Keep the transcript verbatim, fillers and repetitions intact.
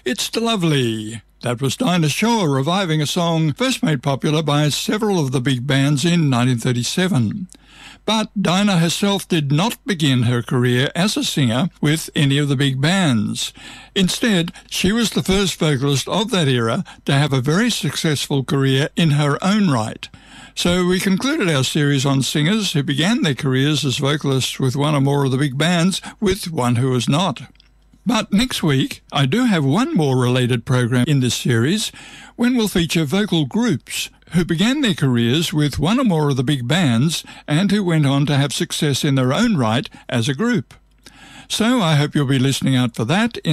It's Lovely. That was Dinah Shore reviving a song first made popular by several of the big bands in nineteen thirty-seven. But Dinah herself did not begin her career as a singer with any of the big bands. Instead, she was the first vocalist of that era to have a very successful career in her own right. So we concluded our series on singers who began their careers as vocalists with one or more of the big bands with one who was not. But next week, I do have one more related program in this series when we'll feature vocal groups who began their careers with one or more of the big bands and who went on to have success in their own right as a group. So I hope you'll be listening out for that in